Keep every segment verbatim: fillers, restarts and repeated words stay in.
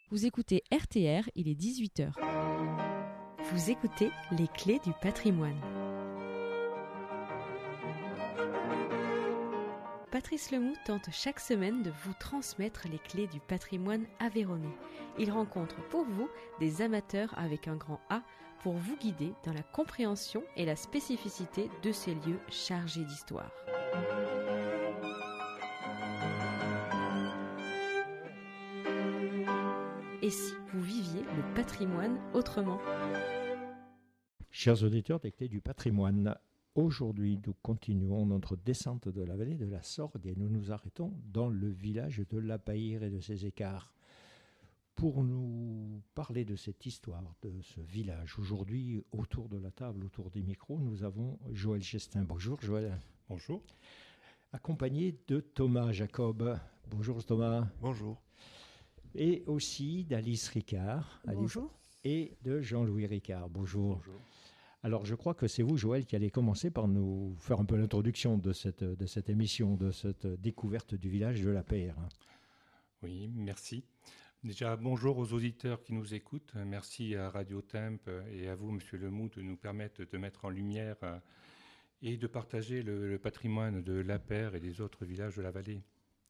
Vous écoutez R T R, il est dix-huit heures. Vous écoutez Les Clés du patrimoine. Patrice Lemoux tente chaque semaine de vous transmettre les clés du patrimoine aveyronnais. Il rencontre pour vous des amateurs avec un grand A pour vous guider dans la compréhension et la spécificité de ces lieux chargés d'histoire. Et si vous viviez le patrimoine autrement ? Chers auditeurs des Clés du patrimoine, aujourd'hui nous continuons notre descente de la vallée de la Sorgue et nous nous arrêtons dans le village de Lapeyre et de ses écarts. Pour nous parler de cette histoire, de ce village, aujourd'hui autour de la table, autour des micros, nous avons Joël Chestin. Bonjour Joël. Bonjour. Accompagné de Thomas Jacob. Bonjour Thomas. Bonjour. Et aussi d'Alice Ricard. Bonjour. Alice, et de Jean-Louis Ricard. Bonjour. Bonjour. Alors je crois que c'est vous Joël qui allez commencer par nous faire un peu l'introduction de cette, de cette émission, de cette découverte du village de Lapeyre. Oui, merci. Déjà, bonjour aux auditeurs qui nous écoutent. Merci à Radio Temp et à vous, Monsieur Lemoux, de nous permettre de mettre en lumière et de partager le, le patrimoine de Lapeyre et des autres villages de la vallée.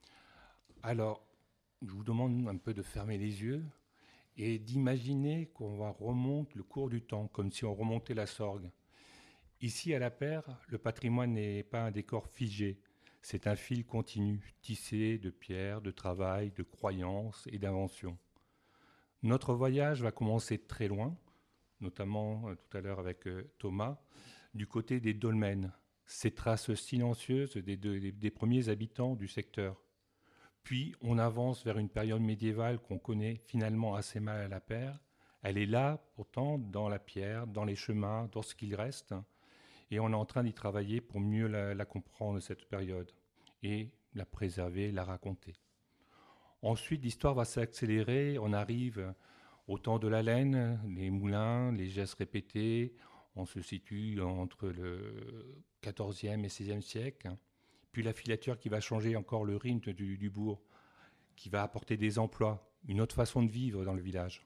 Alors, je vous demande un peu de fermer les yeux et d'imaginer qu'on va remonter le cours du temps, comme si on remontait la Sorgue. Ici, à Lapeyre, le patrimoine n'est pas un décor figé. C'est un fil continu, tissé de pierres, de travail, de croyances et d'inventions. Notre voyage va commencer très loin, notamment euh, tout à l'heure avec euh, Thomas, du côté des dolmens, ces traces silencieuses des, des, des premiers habitants du secteur. Puis on avance vers une période médiévale qu'on connaît finalement assez mal à Lapeyre. Elle est là, pourtant, dans la pierre, dans les chemins, dans ce qu'il reste. Et on est en train d'y travailler pour mieux la, la comprendre, cette période, et la préserver, la raconter. Ensuite, l'histoire va s'accélérer. On arrive au temps de la laine, les moulins, les gestes répétés. On se situe entre le quatorzième et seizième siècle. Puis la filature qui va changer encore le rythme du, du bourg, qui va apporter des emplois, une autre façon de vivre dans le village.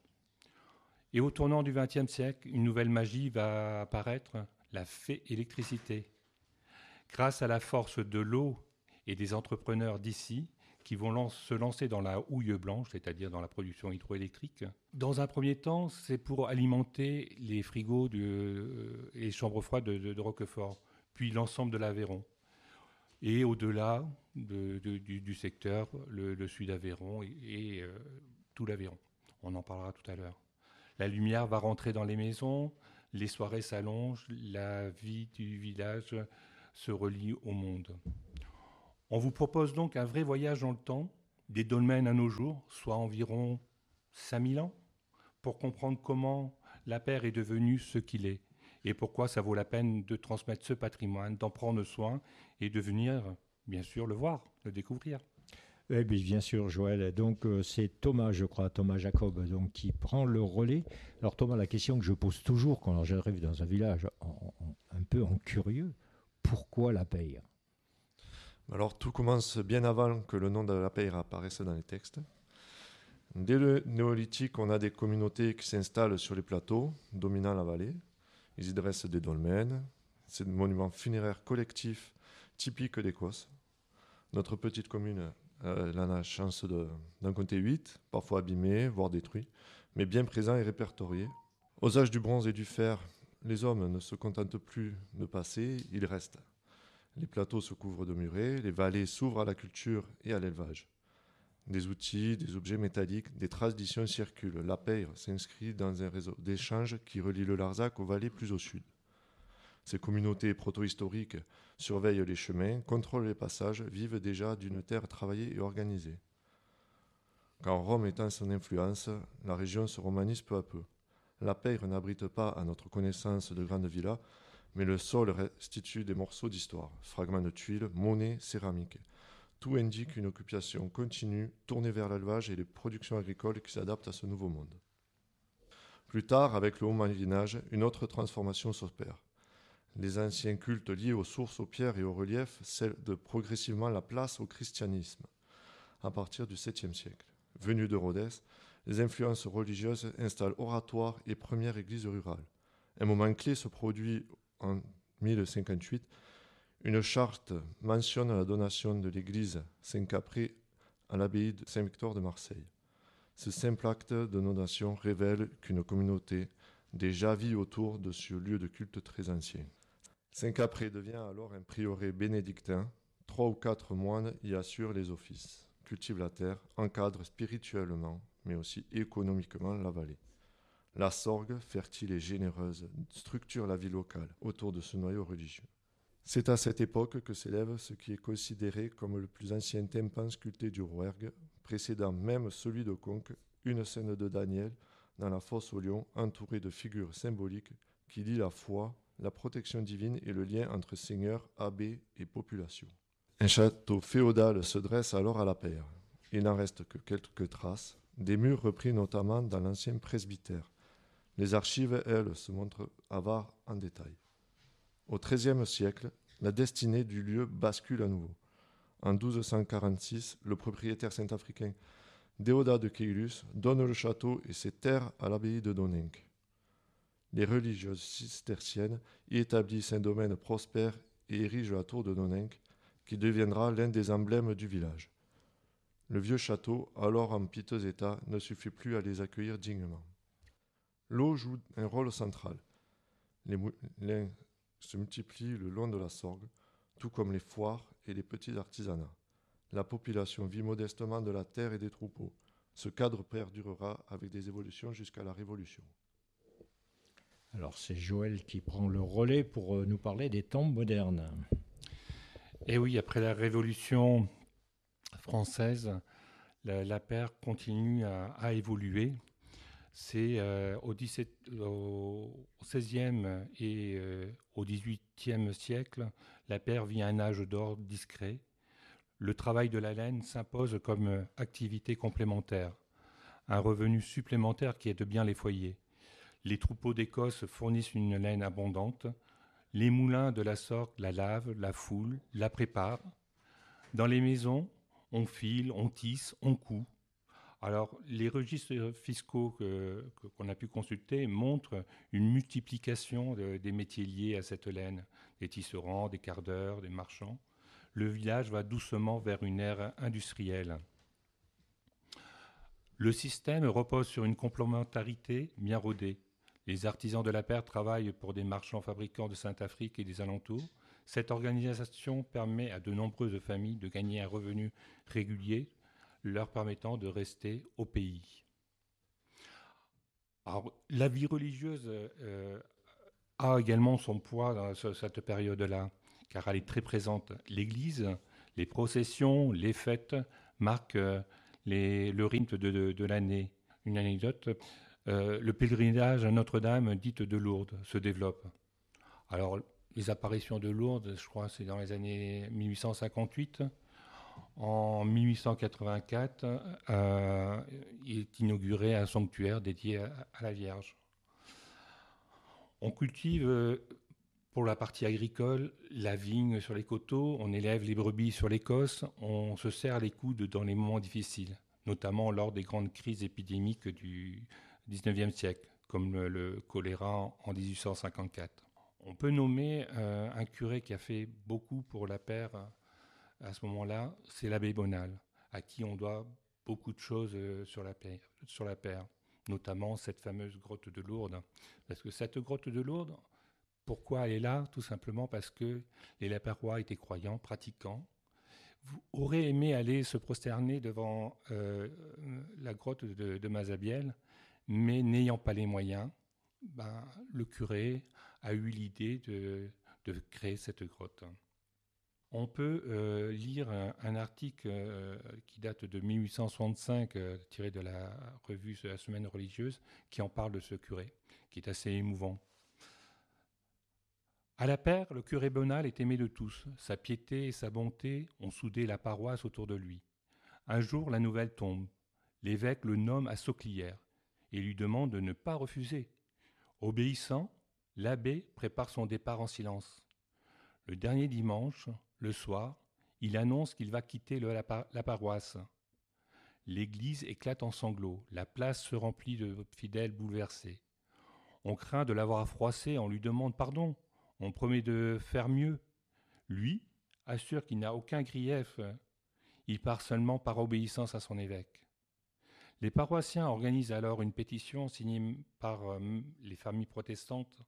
Et au tournant du vingtième siècle, une nouvelle magie va apparaître, la fée électricité. Grâce à la force de l'eau et des entrepreneurs d'ici, qui vont lance, se lancer dans la houille blanche, c'est-à-dire dans la production hydroélectrique. Dans un premier temps, c'est pour alimenter les frigos de, euh, et les chambres froides de, de, de Roquefort, puis l'ensemble de l'Aveyron. Et au-delà de, de, du, du secteur, le, le sud Aveyron et, et euh, tout l'Aveyron. On en parlera tout à l'heure. La lumière va rentrer dans les maisons, les soirées s'allongent, la vie du village se relie au monde. On vous propose donc un vrai voyage dans le temps, des dolmens à nos jours, soit environ cinq mille ans, pour comprendre comment Lapeyre est devenu ce qu'il est. Et pourquoi ça vaut la peine de transmettre ce patrimoine, d'en prendre soin et de venir, bien sûr, le voir, le découvrir. Eh bien, bien sûr, Joël. Donc, euh, c'est Thomas, je crois, Thomas Jacob, donc, qui prend le relais. Alors, Thomas, la question que je pose toujours quand j'arrive dans un village, en, en, un peu en curieux, pourquoi Lapeyre ? Alors, tout commence bien avant que le nom de Lapeyre apparaisse dans les textes. Dès le néolithique, on a des communautés qui s'installent sur les plateaux, dominant la vallée. Ils y dressent des dolmens, c'est des monuments funéraires collectifs typiques d'Écosse. Notre petite commune, euh, elle en a chance de, d'en compter huit, parfois abîmés, voire détruits, mais bien présents et répertoriés. Aux âges du bronze et du fer, les hommes ne se contentent plus de passer, ils restent. Les plateaux se couvrent de murets, les vallées s'ouvrent à la culture et à l'élevage. Des outils, des objets métalliques, des traditions circulent. Lapeyre s'inscrit dans un réseau d'échanges qui relie le Larzac aux vallées plus au sud. Ces communautés proto-historiques surveillent les chemins, contrôlent les passages, vivent déjà d'une terre travaillée et organisée. Quand Rome étend son influence, la région se romanise peu à peu. Lapeyre n'abrite pas, à notre connaissance, de grandes villas, mais le sol restitue des morceaux d'histoire, fragments de tuiles, monnaies, céramiques. Tout indique une occupation continue, tournée vers l'élevage et les productions agricoles qui s'adaptent à ce nouveau monde. Plus tard, avec le Haut Moyen-Âge, une autre transformation s'opère. Les anciens cultes liés aux sources, aux pierres et aux reliefs cèdent progressivement la place au christianisme, à partir du septième siècle. Venus de Rhodes, les influences religieuses installent oratoire et première église rurale. Un moment clé se produit en mille cinquante-huit. Une charte mentionne la donation de l'église Saint-Capré à l'abbaye de Saint-Victor de Marseille. Ce simple acte de donation révèle qu'une communauté déjà vit autour de ce lieu de culte très ancien. Saint-Capré devient alors un prieuré bénédictin. Trois ou quatre moines y assurent les offices, cultivent la terre, encadrent spirituellement, mais aussi économiquement la vallée. La Sorgue, fertile et généreuse, structure la vie locale autour de ce noyau religieux. C'est à cette époque que s'élève ce qui est considéré comme le plus ancien tympan sculpté du Rouergue, précédant même celui de Conques, une scène de Daniel dans la fosse aux lions, entourée de figures symboliques qui lient la foi, la protection divine et le lien entre seigneur, abbé et population. Un château féodal se dresse alors à la paire. Il n'en reste que quelques traces, des murs repris notamment dans l'ancien presbytère. Les archives, elles, se montrent avares en détail. Au treizième siècle, la destinée du lieu bascule à nouveau. En douze cent quarante-six, le propriétaire saint-africain Déodat de Caylus donne le château et ses terres à l'abbaye de Donenc. Les religieuses cisterciennes y établissent un domaine prospère et érigent la tour de Donenc, qui deviendra l'un des emblèmes du village. Le vieux château, alors en piteux état, ne suffit plus à les accueillir dignement. L'eau joue un rôle central. Les moulins se multiplient le long de la Sorgue, tout comme les foires et les petits artisanats. La population vit modestement de la terre et des troupeaux. Ce cadre perdurera avec des évolutions jusqu'à la Révolution. Alors c'est Joël qui prend le relais pour nous parler des tombes modernes. Et oui, après la Révolution française, la, la paire continue à, à évoluer. C'est euh, au, dix-sept, au seizième et euh, au dix-huitième siècle, la paire vit un âge d'or discret. Le travail de la laine s'impose comme activité complémentaire, un revenu supplémentaire qui aide bien les foyers. Les troupeaux d'Écosse fournissent une laine abondante. Les moulins de la Sorgue la lavent, la foulent, la préparent. Dans les maisons, on file, on tisse, on coud. Alors, les registres fiscaux que, que, qu'on a pu consulter montrent une multiplication de, des métiers liés à cette laine, des tisserands, des cardeurs, des marchands. Le village va doucement vers une ère industrielle. Le système repose sur une complémentarité bien rodée. Les artisans de la paire travaillent pour des marchands fabricants de Saint-Afrique et des alentours. Cette organisation permet à de nombreuses familles de gagner un revenu régulier, leur permettant de rester au pays. Alors, la vie religieuse euh, a également son poids dans cette période-là, car elle est très présente. L'Église, les processions, les fêtes marquent les, le rythme de, de, de l'année. Une anecdote, euh, le pèlerinage à Notre-Dame, dite de Lourdes, se développe. Alors, les apparitions de Lourdes, je crois, c'est dans les années mille huit cent cinquante-huit. En mille huit cent quatre-vingt-quatre, euh, il est inauguré un sanctuaire dédié à, à la Vierge. On cultive, euh, pour la partie agricole, la vigne sur les coteaux, on élève les brebis sur l'Écosse, on se serre les coudes dans les moments difficiles, notamment lors des grandes crises épidémiques du dix-neuvième siècle, comme le, le choléra en dix-huit cent cinquante-quatre. On peut nommer euh, un curé qui a fait beaucoup pour la paire à ce moment-là, c'est l'abbé Bonal, à qui on doit beaucoup de choses euh, sur la paire, sur la paire, notamment cette fameuse grotte de Lourdes. Parce que cette grotte de Lourdes, pourquoi elle est là? Tout simplement parce que les Lapérois étaient croyants, pratiquants. Vous aurez aimé aller se prosterner devant euh, la grotte de, de Mazabielle, mais n'ayant pas les moyens, ben, le curé a eu l'idée de, de créer cette grotte. On peut euh, lire un, un article euh, qui date de mille huit cent soixante-cinq, euh, tiré de la revue de la Semaine religieuse, qui en parle de ce curé, qui est assez émouvant. À la paire, le curé Bonal est aimé de tous. Sa piété et sa bonté ont soudé la paroisse autour de lui. Un jour, la nouvelle tombe. L'évêque le nomme à Sauclière et lui demande de ne pas refuser. Obéissant, l'abbé prépare son départ en silence. Le dernier dimanche, le soir, il annonce qu'il va quitter le, la, la paroisse. L'église éclate en sanglots. La place se remplit de fidèles bouleversés. On craint de l'avoir froissé, on lui demande pardon. On promet de faire mieux. Lui assure qu'il n'a aucun grief. Il part seulement par obéissance à son évêque. Les paroissiens organisent alors une pétition signée par euh, les familles protestantes.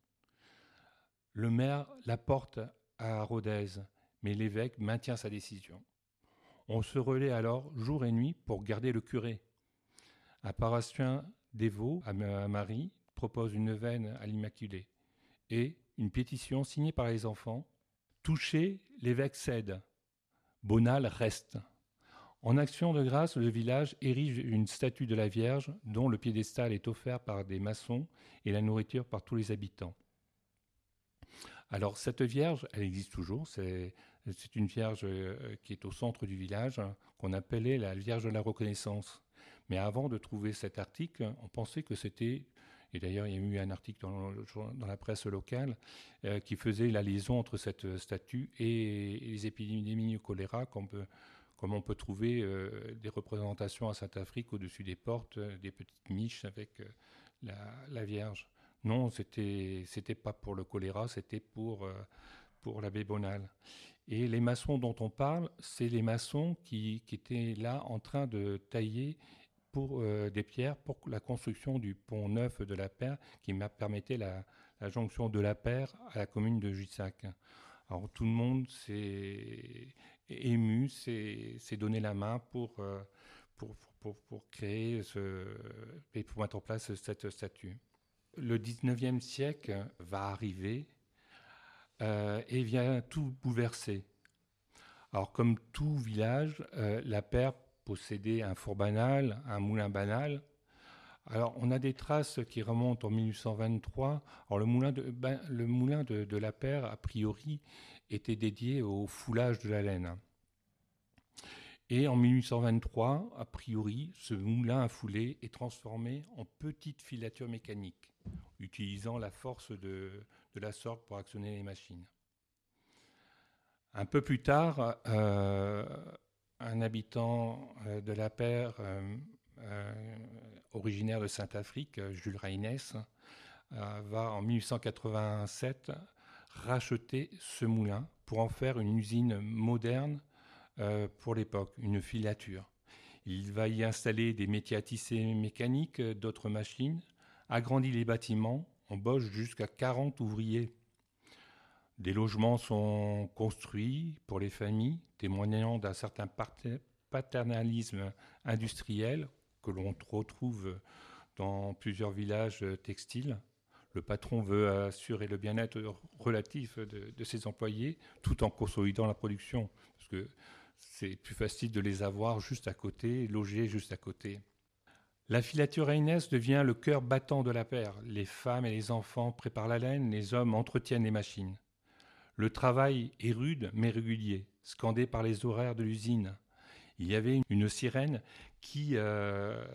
Le maire la porte à Rodez, mais l'évêque maintient sa décision. On se relaie alors jour et nuit pour garder le curé. Un paroissien dévot à Marie propose une neuvaine à l'Immaculée et une pétition signée par les enfants. Touché, l'évêque cède. Bonal reste. En action de grâce, le village érige une statue de la Vierge dont le piédestal est offert par des maçons et la nourriture par tous les habitants. Alors cette Vierge, elle existe toujours, c'est, c'est une Vierge qui est au centre du village, qu'on appelait la Vierge de la Reconnaissance. Mais avant de trouver cet article, on pensait que c'était, et d'ailleurs il y a eu un article dans, dans la presse locale, euh, qui faisait la liaison entre cette statue et, et les épidémies de choléra qu'on peut... comme on peut trouver euh, des représentations à Saint-Afrique au-dessus des portes, euh, des petites niches avec euh, la, la Vierge. Non, c'était c'était pas pour le choléra, c'était pour, euh, pour l'abbé Bonal. Et les maçons dont on parle, c'est les maçons qui, qui étaient là en train de tailler pour, euh, des pierres pour la construction du pont neuf de la Paire, qui permettait la, la jonction de la Paire à la commune de Jussac. Alors tout le monde s'est ému, s'est, s'est donné la main pour, euh, pour, pour, pour créer ce, et pour mettre en place cette statue. Le dix-neuvième siècle va arriver euh, et vient tout bouleverser. Alors comme tout village, euh, la Paire possédait un four banal, un moulin banal. Alors, on a des traces qui remontent en mille huit cent vingt-trois. Alors, le moulin de, ben, le moulin de, de la Paire, a priori, était dédié au foulage de la laine. Et en mille huit cent vingt-trois, a priori, ce moulin à fouler est transformé en petite filature mécanique, utilisant la force de, de la sorgue pour actionner les machines. Un peu plus tard, euh, un habitant de la Paire, euh, euh, originaire de Saint-Afrique, Jules Reynès, euh, va en mille huit cent quatre-vingt-sept racheter ce moulin pour en faire une usine moderne euh, pour l'époque, une filature. Il va y installer des métiers à tisser mécaniques, d'autres machines, agrandit les bâtiments, embauche jusqu'à quarante ouvriers. Des logements sont construits pour les familles, témoignant d'un certain paternalisme industriel que l'on retrouve dans plusieurs villages textiles. Le patron veut assurer le bien-être relatif de, de ses employés tout en consolidant la production, parce que c'est plus facile de les avoir juste à côté, logés juste à côté. La filature Reynès devient le cœur battant de la Paire. Les femmes et les enfants préparent la laine, les hommes entretiennent les machines. Le travail est rude mais régulier, scandé par les horaires de l'usine. Il y avait une sirène qui, euh,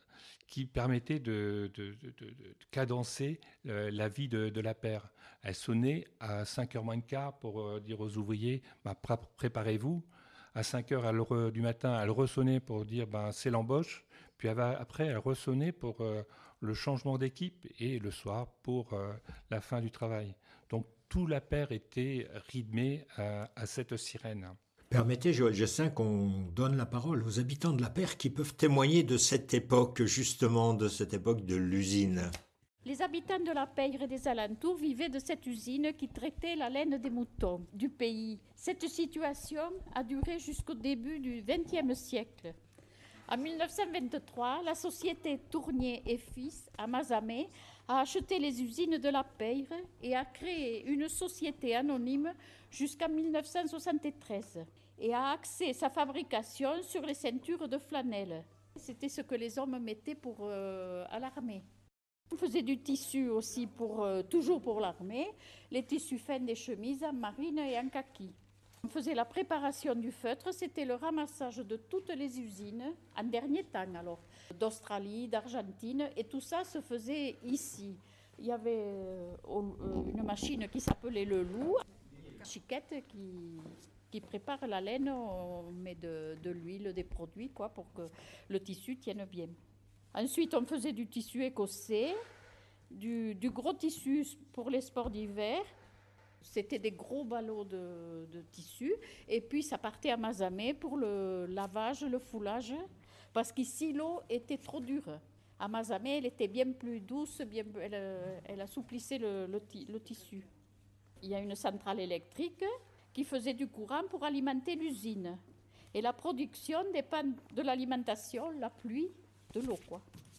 qui permettait de, de, de, de, de cadencer euh, la vie de, de la Paire. Elle sonnait à cinq heures moins le quart pour euh, dire aux ouvriers bah, « préparez-vous ». À cinq heures du matin, elle ressonnait pour dire bah, « c'est l'embauche ». Puis elle va, après, elle ressonnait pour euh, le changement d'équipe et le soir pour euh, la fin du travail. Donc tout la Paire était rythmé à, à cette sirène. Permettez, Joël Gessin, qu'on donne la parole aux habitants de la Paire qui peuvent témoigner de cette époque, justement, de cette époque de l'usine. Les habitants de la Paire et des alentours vivaient de cette usine qui traitait la laine des moutons du pays. Cette situation a duré jusqu'au début du vingtième siècle. En mille neuf cent vingt-trois, la société Tournier et Fils à Mazamet a acheté les usines de la Paire et a créé une société anonyme jusqu'en mille neuf cent soixante-treize et a axé sa fabrication sur les ceintures de flanelle. C'était ce que les hommes mettaient pour, euh, à l'armée. On faisait du tissu aussi, pour, euh, toujours pour l'armée, les tissus fins des chemises en marine et en kaki. On faisait la préparation du feutre, c'était le ramassage de toutes les usines, en dernier temps alors, d'Australie, d'Argentine, et tout ça se faisait ici. Il y avait euh, une machine qui s'appelait le Loup, Chiquette, qui, qui prépare la laine, on met de, de l'huile, des produits, quoi, pour que le tissu tienne bien. Ensuite, on faisait du tissu écossais, du, du gros tissu pour les sports d'hiver. C'était des gros ballots de, de tissu. Et puis, ça partait à Mazamet pour le lavage, le foulage, parce qu'ici, l'eau était trop dure. À Mazamet, elle était bien plus douce, bien, elle, elle assouplissait le, le, le tissu. Il y a une centrale électrique qui faisait du courant pour alimenter l'usine. Et la production dépend de l'alimentation, la pluie, de l'eau, quoi.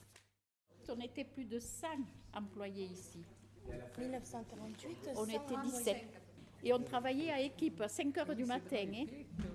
On était plus de cent employés ici. mille neuf cent quarante-huit, on était dix-sept. Et on travaillait à équipe à cinq heures du matin, hein,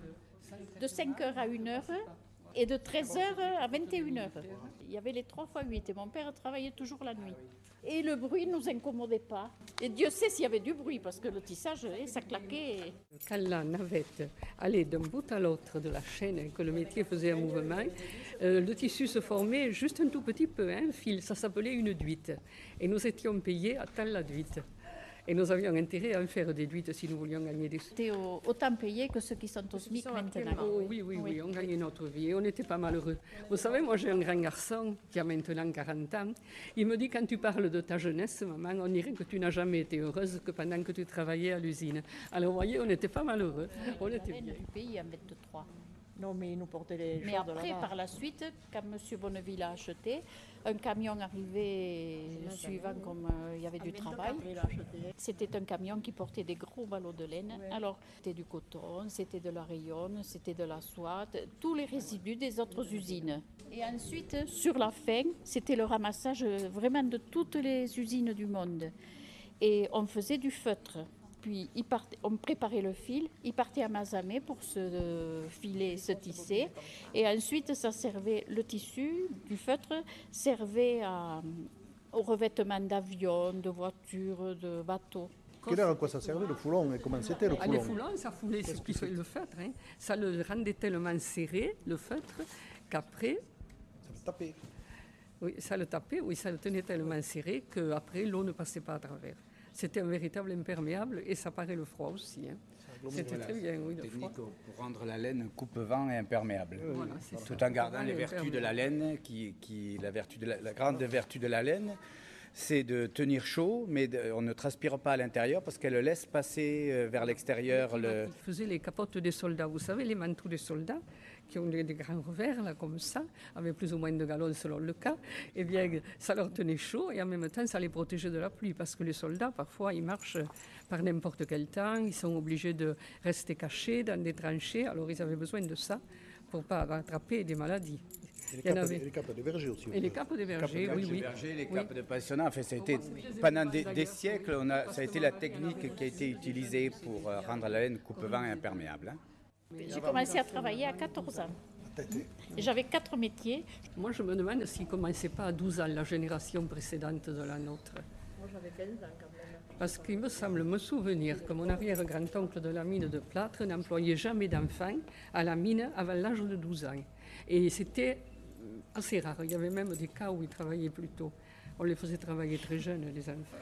de cinq heures à une heure et de treize heures à vingt et une heures. Il y avait les trois fois huit et mon père travaillait toujours la nuit. Et le bruit ne nous incommodait pas. Et Dieu sait s'il y avait du bruit, parce que le tissage, ça claquait. Quand la navette allait d'un bout à l'autre de la chaîne et que le métier faisait un mouvement, euh, le tissu se formait juste un tout petit peu, hein, un fil, ça s'appelait une duite. Et nous étions payés à tant la duite. Et nous avions intérêt à en faire des duites si nous voulions gagner des sous. C'était autant payé que ceux qui sont au SMIC maintenant. Oh, oui, oui, oui, on gagnait notre vie et on n'était pas malheureux. Vous savez, moi j'ai un grand garçon qui a maintenant quarante ans. Il me dit, quand tu parles de ta jeunesse, maman, on dirait que tu n'as jamais été heureuse que pendant que tu travaillais à l'usine. Alors vous voyez, on n'était pas malheureux. On était bien. Du pays en vingt-trois. Non, mais ils nous portaient les Mais choses de après, là-bas. par la suite, quand M. Bonneville a acheté, un camion arrivait suivant comme euh, il y avait du travail. C'était un camion qui portait des gros ballots de laine. Ouais. Alors, c'était du coton, c'était de la rayonne, c'était de la soie, tous les résidus des autres usines. Et ensuite, sur la fin, c'était le ramassage vraiment de toutes les usines du monde. Et on faisait du feutre. Puis il partait, on préparait le fil, il partait à Mazamet pour se euh, filer, se tisser. Et ensuite, ça servait, le tissu du feutre servait à, au revêtement d'avions, de voitures, de bateaux. Quelle heure à quoi ça servait le foulon et comment c'était le Ah, foulon? les foulons, ça foulait ce qui fait le feutre. Hein. Ça le rendait tellement serré, le feutre, qu'après... Ça le tapait. Oui, ça le tapait, oui, ça le tenait tellement serré qu'après, l'eau ne passait pas à travers. C'était un véritable imperméable et ça paraît le froid aussi. Hein. C'était voilà, très bien, oui, le technique froid. Pour rendre la laine coupe-vent et imperméable. Voilà, tout en gardant les vertus de la laine, qui, qui, la, vertu de la, la grande vertu de la laine, c'est de tenir chaud, mais de, on ne transpire pas à l'intérieur parce qu'elle laisse passer vers l'extérieur. Le... Ils faisaient les capotes des soldats, vous savez, les manteaux des soldats, qui ont des, des grands revers, là, comme ça, avec plus ou moins de galons selon le cas. Eh bien, ça leur tenait chaud et en même temps, ça les protégeait de la pluie, parce que les soldats, parfois, ils marchent par n'importe quel temps, ils sont obligés de rester cachés dans des tranchées, alors ils avaient besoin de ça pour ne pas attraper des maladies. Et les, capes, avait... et les capes de berger aussi. Et les capes de berger, capes oui, de oui. Berger, les capes oui. de pensionnat, enfin, ça a été, pendant des, des siècles, on a, ça a été la technique qui a été utilisée pour rendre la laine coupe-vent et imperméable. Hein. J'ai commencé à travailler à quatorze ans. J'avais quatre métiers. Moi, je me demande s'ils ne commençaient pas à douze ans, la génération précédente de la nôtre. Moi, j'avais quinze ans quand même. Parce qu'il me semble me souvenir que mon arrière-grand-oncle de la mine de Plâtre n'employait jamais d'enfants à la mine avant l'âge de douze ans. Et c'était assez rare. Il y avait même des cas où ils travaillaient plus tôt. On les faisait travailler très jeunes, les enfants.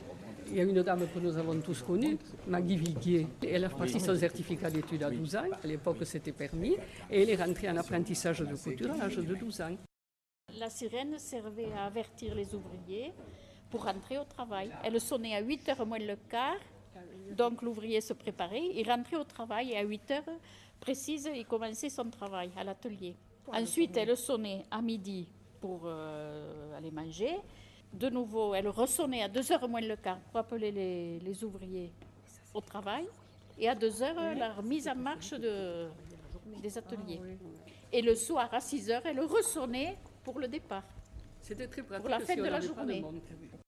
Il y a une dame que nous avons tous connue, Maggie Viguier. Elle a passé son certificat d'études à douze ans. À l'époque, c'était permis. Et elle est rentrée en apprentissage de couture à l'âge de douze ans. La sirène servait à avertir les ouvriers pour rentrer au travail. Elle sonnait à huit heures moins le quart. Donc l'ouvrier se préparait, il rentrait au travail et à huit heures précises, il commençait son travail à l'atelier. Ensuite, elle sonnait à midi pour euh, aller manger. De nouveau, elle ressonnait à deux heures moins le quart pour appeler les, les ouvriers au travail. Et à deux heures, la remise en marche de, des ateliers. Et le soir, à six heures, elle ressonnait pour le départ. C'était très pratique pour la fin si de la journée.